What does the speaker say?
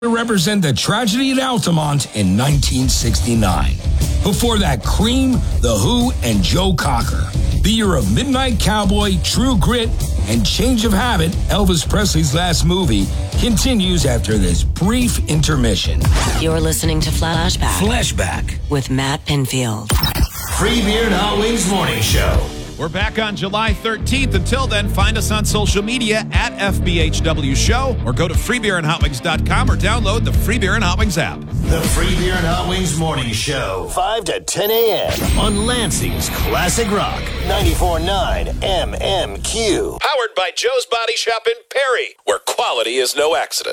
to represent the tragedy at Altamont in 1969. Before that, Cream, The Who, and Joe Cocker. The year of Midnight Cowboy, True Grit, and Change of Habit, Elvis Presley's last movie, continues after this brief intermission. You're listening to Flashback with Matt Pinfield. Free Beer and Hot Wings Morning Show. We're back on July 13th. Until then, find us on social media at FBHW Show or go to freebeerandhotwings.com or download the Free Beer and Hot Wings app. The Free Beer and Hot Wings Morning Show, 5 to 10 a.m. on Lansing's Classic Rock, 94.9 MMQ. Powered by Joe's Body Shop in Perry, where quality is no accident.